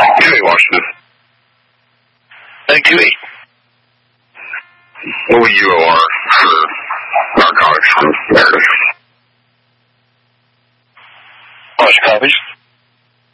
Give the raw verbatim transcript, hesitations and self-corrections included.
two eight Washington. Nine two eight. What will U O R for narcotics from Meredith? How much copies?